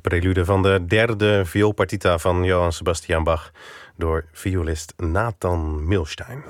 prelude van de derde vioolpartita van Johann Sebastian Bach door violist Nathan Milstein.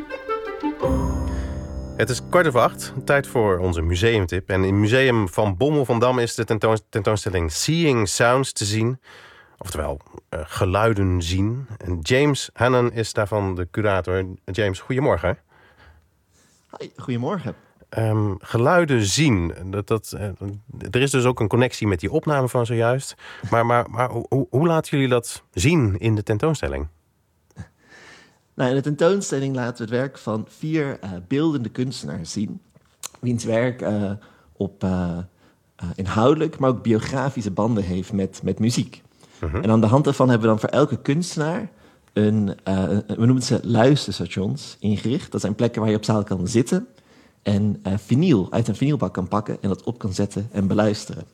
Het is 7:15, tijd voor onze museumtip. En in het museum van Bommel van Dam is de tentoonstelling Seeing Sounds te zien. Oftewel, geluiden zien. En James Hannon is daarvan de curator. James, goedemorgen. Hoi, goedemorgen. Geluiden zien. Er is dus ook een connectie met die opname van zojuist. Maar hoe laten jullie dat zien in de tentoonstelling? Nou, in de tentoonstelling laten we het werk van 4 beeldende kunstenaars zien. Wiens werk op inhoudelijk, maar ook biografische banden heeft met muziek. En aan de hand daarvan hebben we dan voor elke kunstenaar we noemen ze luisterstations ingericht. Dat zijn plekken waar je op zaal kan zitten en vinyl uit een vinylbak kan pakken en dat op kan zetten en beluisteren.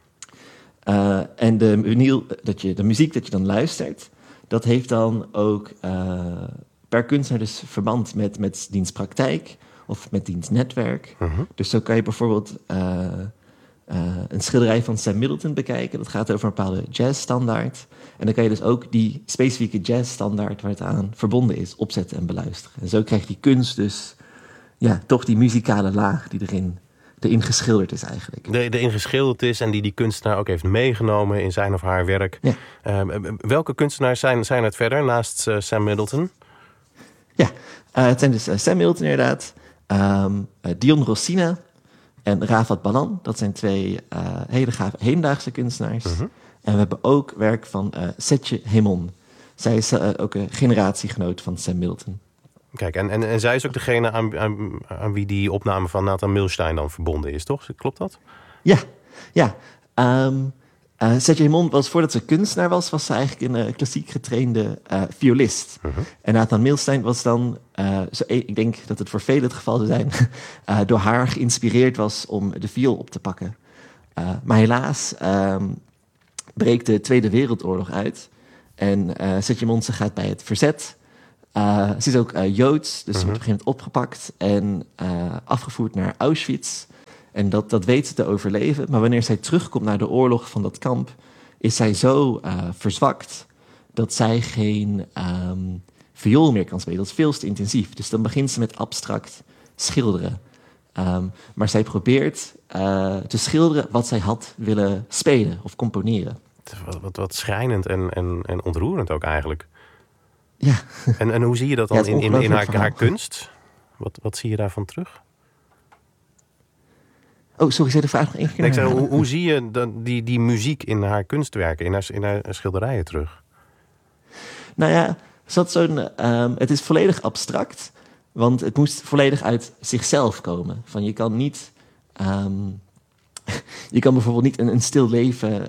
En de muziek dat je dan luistert, dat heeft dan ook per kunstenaar dus verband met diens praktijk of met diens netwerk. Dus zo kan je bijvoorbeeld een schilderij van Sam Middleton bekijken. Dat gaat over een bepaalde jazzstandaard. En dan kan je dus ook die specifieke jazzstandaard waar het aan verbonden is opzetten en beluisteren. En zo krijgt die kunst dus toch die muzikale laag die erin geschilderd is eigenlijk. Erin geschilderd is en die kunstenaar ook heeft meegenomen in zijn of haar werk. Ja. Welke kunstenaars zijn het verder naast Sam Middleton? Ja, het zijn dus Sam Middleton inderdaad, Dion Rossina en Rafat Banan. Dat zijn 2 hele gave hedendaagse kunstenaars. En we hebben ook werk van Setje Hemon. Zij is ook een generatiegenoot van Sam Middleton. Kijk, en zij is ook degene aan wie die opname van Nathan Milstein dan verbonden is, toch? Klopt dat? Ja. Setje Hemon was, voordat ze kunstenaar was ze eigenlijk een klassiek getrainde violist. En Nathan Milstein was dan, ik denk dat het voor velen het geval zou zijn, door haar geïnspireerd was om de viool op te pakken. Maar helaas breekt de Tweede Wereldoorlog uit. En Setje Hemon gaat bij het verzet. Ze is ook Joods, dus ze wordt op een gegeven moment opgepakt en afgevoerd naar Auschwitz. En dat weet ze te overleven. Maar wanneer zij terugkomt naar de oorlog van dat kamp, is zij zo verzwakt dat zij geen viool meer kan spelen. Dat is veel te intensief. Dus dan begint ze met abstract schilderen. Maar zij probeert te schilderen wat zij had willen spelen of componeren. Wat schrijnend en ontroerend ook eigenlijk. Ja. En hoe zie je dat dan in haar kunst? Wat zie je daarvan terug? Oh, sorry, zei de vraag nog één keer? Ik zeg, hoe zie je die muziek in haar kunstwerken, in haar schilderijen terug? Nou ja, het is volledig abstract, want het moest volledig uit zichzelf komen. Van je kan niet, je kan bijvoorbeeld niet een stil leven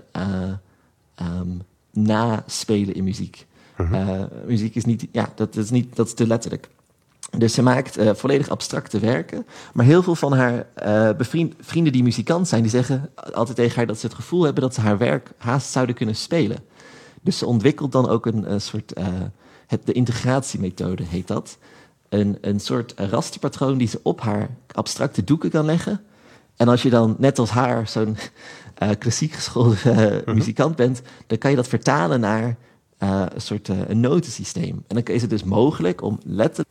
naspelen in muziek. Muziek is niet, dat is te letterlijk. Dus ze maakt volledig abstracte werken. Maar heel veel van haar vrienden die muzikant zijn, die zeggen altijd tegen haar dat ze het gevoel hebben dat ze haar werk haast zouden kunnen spelen. Dus ze ontwikkelt dan ook een soort, de integratiemethode heet dat. Een soort rasterpatroon die ze op haar abstracte doeken kan leggen. En als je dan net als haar zo'n klassiek geschoolde muzikant bent, dan kan je dat vertalen naar een soort een notensysteem. En dan is het dus mogelijk om letterlijk...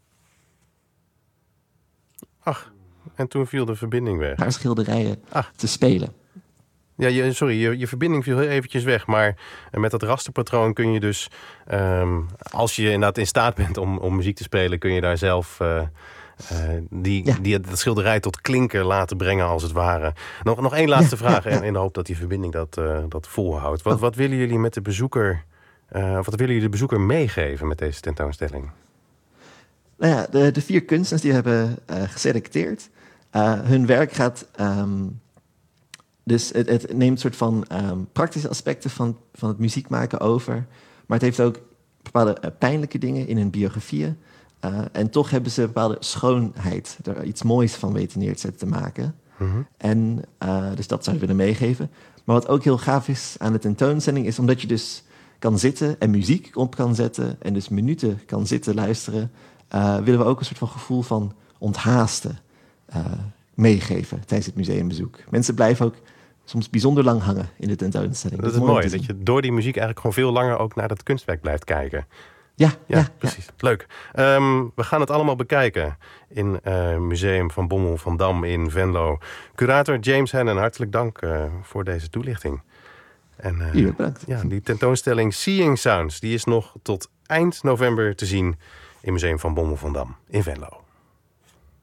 Ach, en toen viel de verbinding weg. Haar schilderijen te spelen. Ja, je verbinding viel heel eventjes weg. Maar met dat rasterpatroon kun je dus... als je inderdaad in staat bent om muziek te spelen, kun je daar zelf dat schilderij tot klinken laten brengen als het ware. Nog één laatste vraag in de hoop dat die verbinding dat volhoudt. Wat willen jullie met de bezoeker... wat willen jullie de bezoeker meegeven met deze tentoonstelling? Nou ja, de 4 kunstenaars die we hebben geselecteerd. Hun werk gaat... dus het neemt een soort van praktische aspecten van het muziek maken over. Maar het heeft ook bepaalde pijnlijke dingen in hun biografieën. En toch hebben ze een bepaalde schoonheid. Er iets moois van weten neer te maken. En dus dat zou ik willen meegeven. Maar wat ook heel gaaf is aan de tentoonstelling is omdat je dus kan zitten en muziek op kan zetten en dus minuten kan zitten luisteren, willen we ook een soort van gevoel van onthaasten meegeven tijdens het museumbezoek. Mensen blijven ook soms bijzonder lang hangen in de tentoonstelling. Dat is mooi, dat je door die muziek eigenlijk gewoon veel langer ook naar dat kunstwerk blijft kijken. Ja, precies. Leuk. We gaan het allemaal bekijken in Museum van Bommel van Dam in Venlo. Curator James Hannon, hartelijk dank voor deze toelichting. En bedankt. Ja, die tentoonstelling Seeing Sounds, die is nog tot eind november te zien in Museum van Bommel van Dam in Venlo.